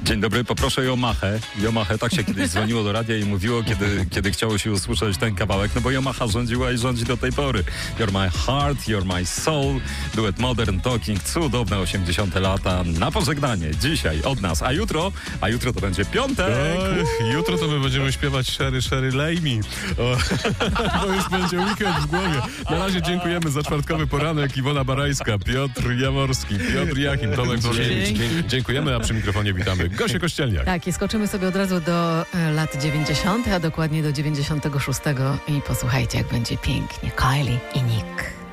Dzień dobry, poproszę Yamahę. Yamaha, tak się kiedyś dzwoniło do radia i mówiło, kiedy chciało się usłyszeć ten kawałek, no bo Yamaha rządziła i rządzi do tej pory. You're my heart, you're my soul, duet Modern Talking, cudowne 80. lata na pożegnanie dzisiaj od nas. A jutro to będzie piątek. Jutro to my będziemy śpiewać Sherry Lay Me. Bo już będzie weekend w głowie. Na razie dziękujemy za czwartkowy poranek. Iwona Barajska, Piotr Jaworski, Piotr Jachim, Tomek Borkiewicz. Dziękujemy, a przy mikrofonie witamy Gosię Kościelniak. Tak, i skoczymy sobie od razu do lat 90., a dokładnie do 96. I posłuchajcie, jak będzie pięknie. Kylie i Nick.